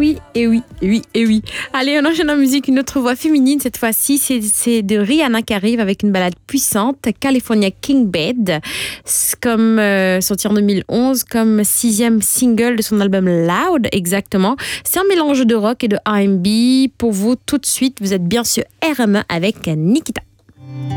oui, et oui, et oui, et oui. Allez, on enchaîne en musique, une autre voix féminine. Cette fois-ci, c'est de Rihanna qui arrive avec une ballade puissante, California King Bed, comme sorti en 2011, comme 6e single de son album Loud, exactement. C'est un mélange de rock et de R&B. Pour vous, tout de suite, vous êtes bien sur RME avec Nikita.